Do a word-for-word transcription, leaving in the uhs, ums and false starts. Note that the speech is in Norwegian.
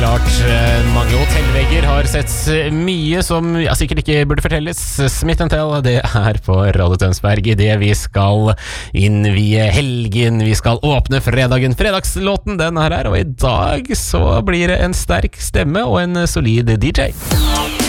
klart. Mange hotellvegger har sett mye som ja, sikkert ikke burde fortelles. Smith and Tell, det er på Radio Tønsberg i det vi skal innvie helgen. Vi skal åpne fredagen. Fredagslåten, den er her, og i dag så blir det en sterk stemme og en solid D J.